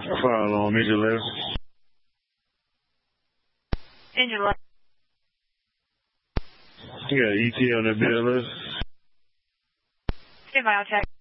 Fire alarm, engine left. Engine left. You got ET on that bed list? Stand by, I'll check.